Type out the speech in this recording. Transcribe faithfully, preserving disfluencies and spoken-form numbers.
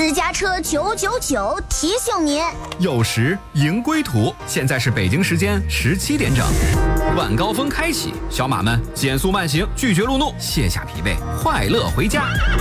私家车九九九提醒您： 有时迎归途。现在是北京时间十七点整，晚高峰开启，小马们减速慢行，拒绝路怒，卸下疲惫，快乐回家。